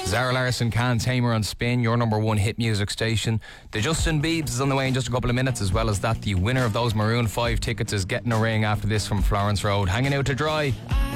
Zara Larsson, Can't Tame Her on Spin, your number one hit music station. The Justin Biebs is on the way in just a couple of minutes. As well as that, the winner of those Maroon 5 tickets is getting a ring after this from Florence Road. Hanging out to dry.